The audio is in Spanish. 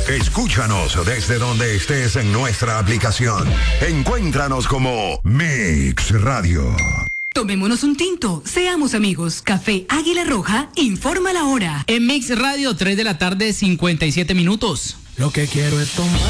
Escúchanos desde donde estés en nuestra aplicación. Encuéntranos como Mix Radio. Tomémonos un tinto, seamos amigos. Café Águila Roja informa la hora. En Mix Radio, 3 de la tarde, 57 minutos. Lo que quiero es tomar.